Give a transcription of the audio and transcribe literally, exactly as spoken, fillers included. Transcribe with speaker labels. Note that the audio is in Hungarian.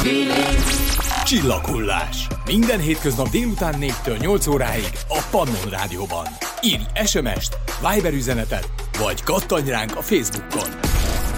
Speaker 1: Csillaghullás. Minden hétköznap délután négytől nyolc óráig a Pannon Rádióban. Írj es em est, Viber üzenetet, vagy kattanj ránk a Facebookon.